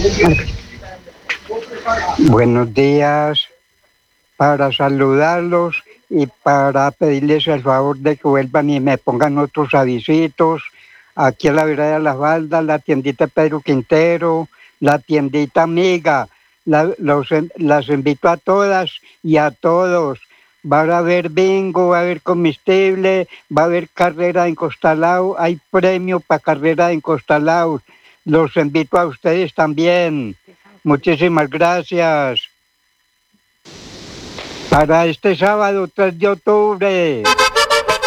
Buenos días, para saludarlos y para pedirles el favor de que vuelvan y me pongan otros avisitos. Aquí en la vereda de las Baldas, la tiendita Pedro Quintero, la tiendita Amiga. Las invito a todas y a todos. Va a haber bingo, va a haber comestible, va a haber carrera en Costalao, hay premio para carrera en Costalao. Los invito a ustedes también. Muchísimas gracias. Para este sábado 3 de octubre.